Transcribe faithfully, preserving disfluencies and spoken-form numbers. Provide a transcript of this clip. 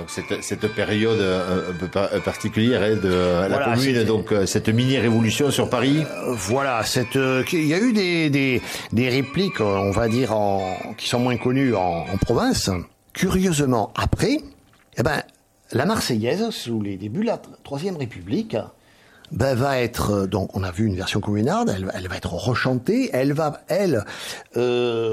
donc cette, cette période un peu par, particulière hein, de la voilà, Commune, c'était... donc cette mini-révolution sur Paris. Euh, voilà, cette, euh, il y a eu des, des, des répliques, on va dire, en, qui sont moins connues en, en province. Curieusement, après, eh ben, la Marseillaise, sous les débuts de la Troisième République, ben, va être, donc, on a vu une version communarde, elle, elle va être rechantée, elle va, elle, euh,